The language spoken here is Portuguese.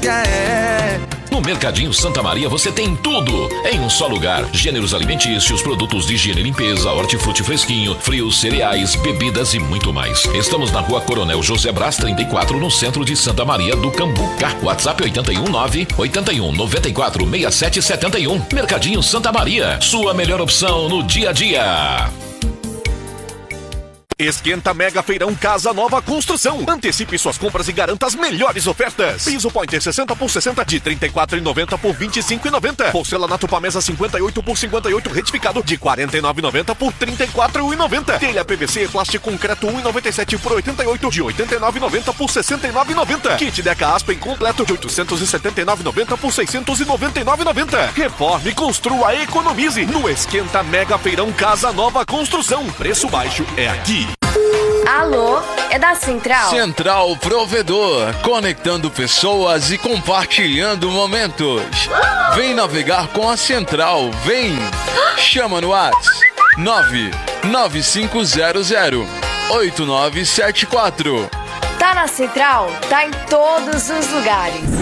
No Mercadinho Santa Maria você tem tudo em um só lugar. Gêneros alimentícios, produtos de higiene e limpeza, hortifruti fresquinho, frios, cereais, bebidas e muito mais. Estamos na Rua Coronel José Brás 34, no centro de Santa Maria do Cambuca. WhatsApp 819-8194-6771. Mercadinho Santa Maria, sua melhor opção no dia a dia. Esquenta Mega Feirão Casa Nova Construção. Antecipe suas compras e garanta as melhores ofertas. Piso Pointer 60 por 60 de R$ 34,90 por R$ 25,90. Porcelanato Pamesa 58 por 58 retificado de R$ 49,90 por R$ 34,90. Telha PVC plástico concreto 1,97 por 88 de R$ 89,90 por R$ 69,90. Kit Deca Aspen completo de R$ 879,90 por R$ 699,90. Reforme, construa, economize. No Esquenta Mega Feirão Casa Nova Construção. Preço baixo é aqui. Alô, é da Central? Central Provedor, conectando pessoas e compartilhando momentos. Vem navegar com a Central, vem! Chama no WhatsApp 99500-8974. Tá na Central? Tá em todos os lugares.